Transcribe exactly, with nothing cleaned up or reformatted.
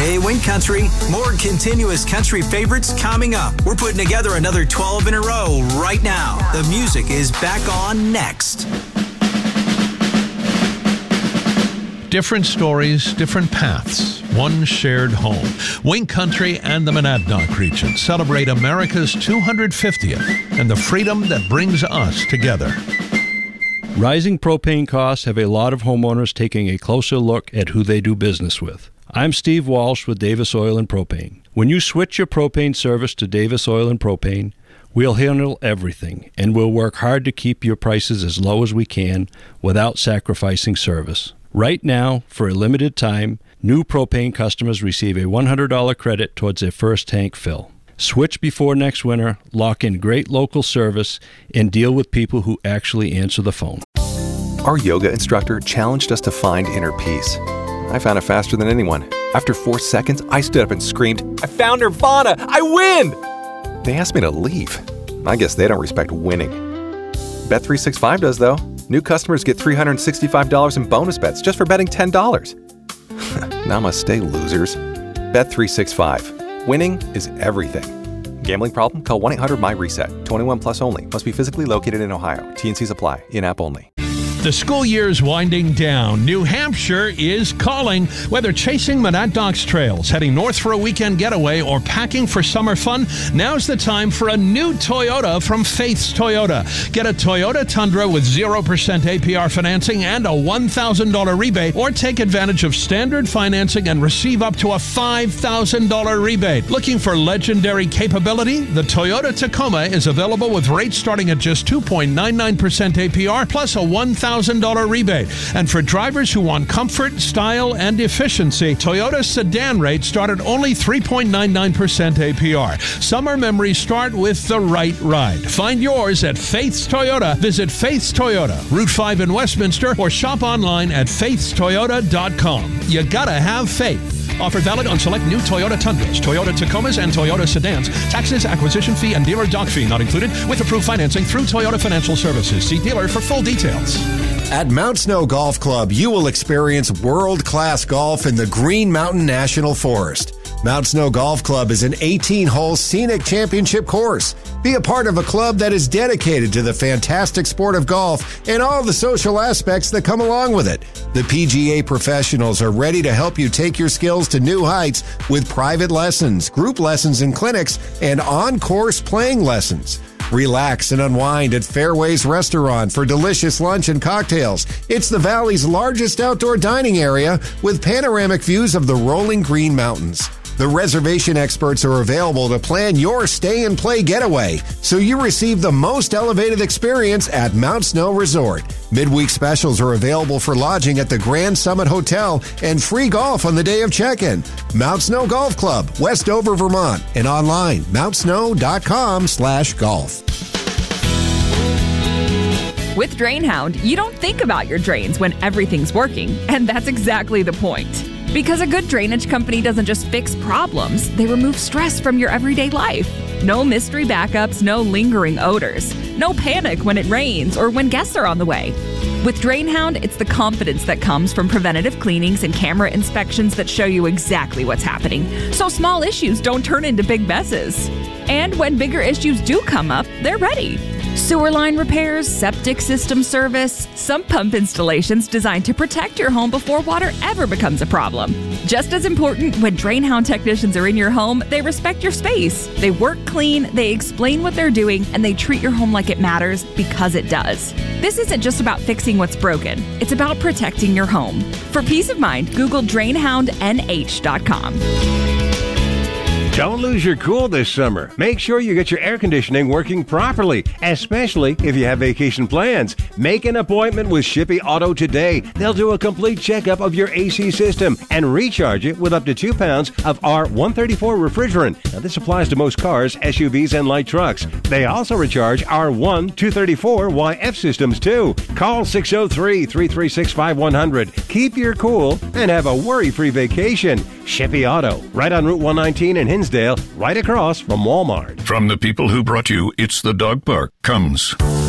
Hey, Wing Country, more continuous country favorites coming up. We're putting together another twelve in a row right now. The music is back on next. Different stories, different paths, one shared home. Wing Country and the Monadnock region celebrate America's two hundred fiftieth and the freedom that brings us together. Rising propane costs have a lot of homeowners taking a closer look at who they do business with. I'm Steve Walsh with Davis Oil and Propane. When you switch your propane service to Davis Oil and Propane, we'll handle everything, and we'll work hard to keep your prices as low as we can without sacrificing service. Right now, for a limited time, new propane customers receive a one hundred dollars credit towards their first tank fill. Switch before next winter, lock in great local service, and deal with people who actually answer the phone. Our yoga instructor challenged us to find inner peace. I found it faster than anyone. After four seconds, I stood up and screamed, "I found Nirvana! I win!" They asked me to leave. I guess they don't respect winning. Bet three sixty-five does, though. New customers get three hundred sixty-five dollars in bonus bets just for betting ten dollars. Namaste, losers. Bet three sixty-five. Winning is everything. Gambling problem? Call one eight hundred M Y reset. twenty-one plus only. Must be physically located in Ohio. T N Cs apply. In-app only. The school year's winding down. New Hampshire is calling. Whether chasing Monadnock's trails, heading north for a weekend getaway, or packing for summer fun, now's the time for a new Toyota from Faith's Toyota. Get a Toyota Tundra with zero percent A P R financing and a one thousand dollars rebate, or take advantage of standard financing and receive up to a five thousand dollars rebate. Looking for legendary capability? The Toyota Tacoma is available with rates starting at just two point nine nine percent A P R plus a one thousand dollars rebate. And for drivers who want comfort, style, and efficiency, Toyota sedan rates start at only three point nine nine percent A P R. Summer memories start with the right ride. Find yours at Faith's Toyota. Visit Faith's Toyota, Route five in Westminster, or shop online at faiths toyota dot com. You gotta have faith. Offer valid on select new Toyota Tundras, Toyota Tacomas, and Toyota sedans. Taxes, acquisition fee, and dealer dock fee not included, with approved financing through Toyota Financial Services. See dealer for full details. At Mount Snow Golf Club, you will experience world-class golf in the Green Mountain National Forest. Mount Snow Golf Club is an eighteen-hole scenic championship course. Be a part of a club that is dedicated to the fantastic sport of golf and all the social aspects that come along with it. The P G A professionals are ready to help you take your skills to new heights with private lessons, group lessons and clinics, and on-course playing lessons. Relax and unwind at Fairways Restaurant for delicious lunch and cocktails. It's the Valley's largest outdoor dining area with panoramic views of the rolling Green Mountains. The reservation experts are available to plan your stay and play getaway, so you receive the most elevated experience at Mount Snow Resort. Midweek specials are available for lodging at the Grand Summit Hotel and free golf on the day of check-in. Mount Snow Golf Club, Westover, Vermont, and online, mount snow dot com slash golf. With DrainHound, you don't think about your drains when everything's working, and that's exactly the point. Because a good drainage company doesn't just fix problems, they remove stress from your everyday life. No mystery backups, no lingering odors, no panic when it rains or when guests are on the way. With DrainHound, it's the confidence that comes from preventative cleanings and camera inspections that show you exactly what's happening, so small issues don't turn into big messes. And when bigger issues do come up, they're ready. Sewer line repairs, septic system service, sump pump installations designed to protect your home before water ever becomes a problem. Just as important, when DrainHound technicians are in your home, they respect your space. They work clean, they explain what they're doing, and they treat your home like it matters because it does. This isn't just about fixing what's broken. It's about protecting your home. For peace of mind, Google drain hound N H dot com. Don't lose your cool this summer. Make sure you get your air conditioning working properly, especially if you have vacation plans. Make an appointment with Shippey Auto today. They'll do a complete checkup of your A C system and recharge it with up to two pounds of R one thirty-four refrigerant. Now, this applies to most cars, S U Vs, and light trucks. They also recharge R one two thirty-four Y F systems, too. Call six oh three, three three six, five one zero zero. Keep your cool and have a worry-free vacation. Shippey Auto, right on Route one nineteen in Hinsdale, right across from Walmart. From the people who brought you It's the Dog Park comes